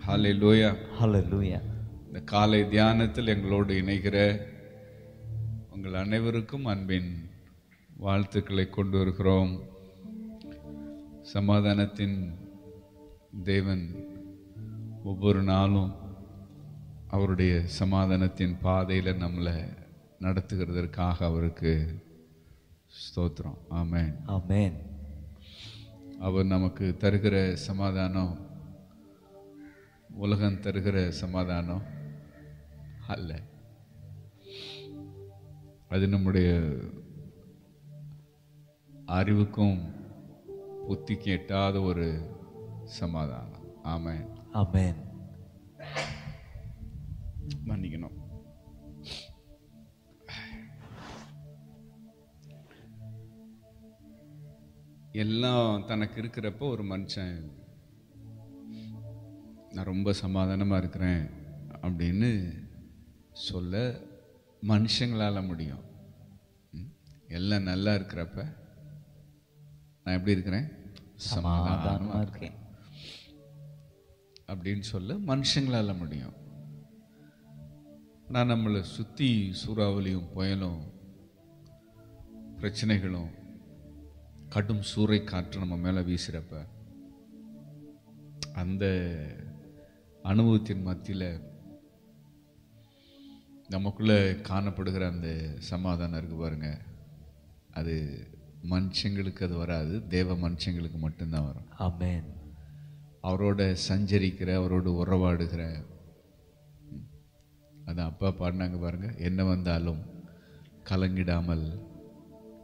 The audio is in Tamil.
ஹல்லேலூயா. Hallelujah. இந்த காலை தியானத்தில் எங்களோடு இணைகிற உங்கள் அனைவருக்கும் அன்பின் வாழ்த்துக்களை கொண்டு வருகிறோம். சமாதானத்தின் தேவன் ஒவ்வொரு நாளும் அவருடைய சமாதானத்தின் பாதையில் நம்மளை நடத்துகிறதற்காக அவருக்கு ஸ்தோத்திரம். ஆமென். Amen. அவர் நமக்கு தருகிற சமாதானம் உலகம் தருகிற சமாதானம் அல்ல. அது நம்முடைய அறிவுக்கும் புத்திக்கு எட்டாத ஒரு சமாதானம். ஆமென். Amen. மன்னிக்கணும். எல்லாம் தனக்கு இருக்கிறப்போ ஒரு மனுஷன் நான் ரொம்ப சமாதானமாக இருக்கிறேன் அப்படின்னு சொல்ல மனுஷங்களால் முடியும். எல்லாம் நல்லா இருக்கிறப்ப நான் எப்படி இருக்கிறேன், சமாதானமாக இருக்கிறேன் அப்படின்னு சொல்ல மனுஷங்களால் முடியும். ஆனால் நம்மளை சுற்றி சூறாவளியும் புயலும் பிரச்சனைகளும் கடும் சூறை காற்று நம்ம மேலே வீசுகிறப்ப அந்த அனுபவத்தின் மத்தியில் நமக்குள்ளே காணப்படுகிற அந்த சமாதானம் இருக்கு பாருங்க, அது மனுஷங்களுக்கு அது வராது, தேவ மனுஷங்களுக்கு மட்டும்தான் வரும். Amen. அவரோட சஞ்சரிக்கிற, அவரோடு உறவாடுகிற, அது அப்பா பாடினாங்க பாருங்க, என்ன வந்தாலும் கலங்கிடாமல்